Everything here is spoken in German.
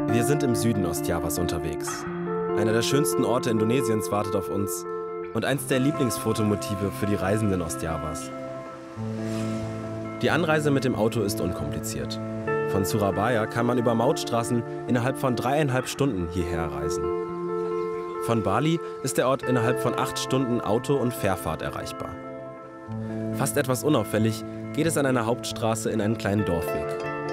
Wir sind im Süden Ostjavas unterwegs. Einer der schönsten Orte Indonesiens wartet auf uns und eins der Lieblingsfotomotive für die Reisenden Ostjavas. Die Anreise mit dem Auto ist unkompliziert. Von Surabaya kann man über Mautstraßen innerhalb von 3,5 Stunden hierher reisen. Von Bali ist der Ort innerhalb von 8 Stunden Auto- und Fährfahrt erreichbar. Fast etwas unauffällig geht es an einer Hauptstraße in einen kleinen Dorfweg.